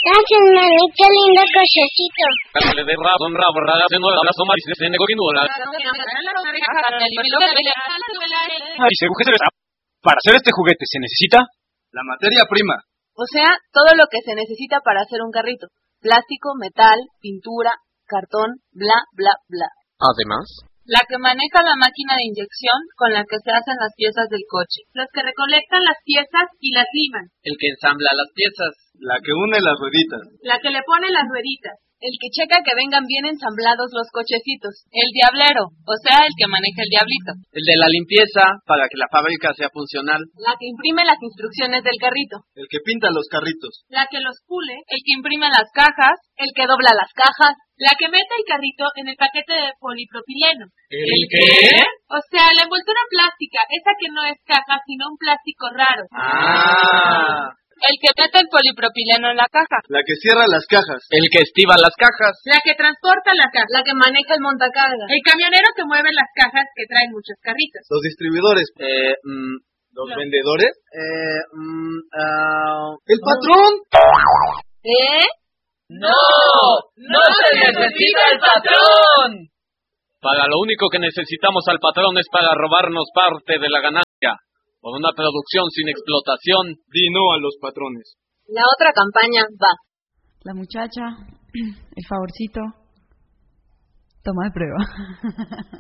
Gracias, mami, qué lindo cochecito. Para hacer este juguete se necesita la materia prima. O sea, todo lo que se necesita para hacer un carrito. Plástico, metal, pintura, cartón, bla, bla, bla. Además, La que maneja la máquina de inyección con la que se hacen las piezas del coche. Los que recolectan las piezas y las liman. el que ensambla las piezas. La que une las rueditas. La que le pone las rueditas. El que checa que vengan bien ensamblados los cochecitos. El diablero, o sea, el que maneja el diablito. El de la limpieza, para que la fábrica sea funcional. La que imprime las instrucciones del carrito. El que pinta los carritos. La que los pule. El que imprime las cajas. El que dobla las cajas. La que mete el carrito en el paquete de polipropileno. ¿El qué? O sea, la envoltura plástica, esa que no es caja, sino un plástico raro. El que mete el polipropileno en la caja. La que cierra las cajas. El que estiva las cajas. La que transporta la caja. La que maneja el montacarga. El camionero que mueve las cajas que traen muchos carritos. Los distribuidores. Los vendedores. El patrón. ¿Eh? ¡No! ¡No se necesita el patrón! Para lo único que necesitamos al patrón es para robarnos parte de la ganancia. Por una producción sin explotación. Di no a los patrones. La otra campaña va. La muchacha, el favorcito, toma de prueba.